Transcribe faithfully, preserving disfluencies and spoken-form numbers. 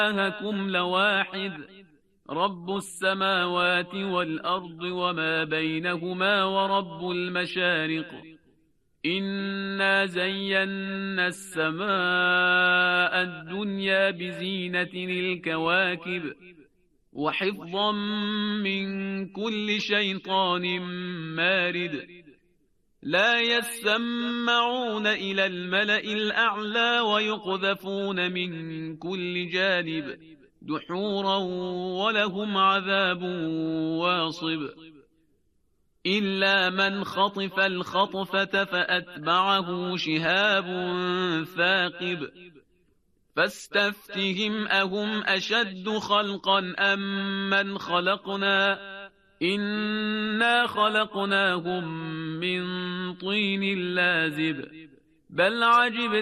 إلهكم لواحد رب السماوات والأرض وما بينهما ورب المشارق إنا زينا السماء الدنيا بزينة الكواكب وحفظا من كل شيطان مارد لا يسمعون إلى الملأ الأعلى ويقذفون من كل جانب دحورا ولهم عذاب واصب إلا من خطف الخطفة فأتبعه شهاب ثاقب فاستفتهم أهم أشد خلقا أم من خلقنا إنا خلقناهم من طين لازب بل عجبت